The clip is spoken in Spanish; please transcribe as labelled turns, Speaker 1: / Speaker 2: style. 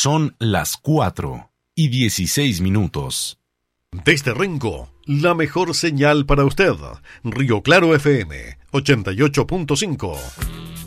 Speaker 1: Son las 4:16.
Speaker 2: Desde Rengo, la mejor señal para usted. Río Claro FM 88.5.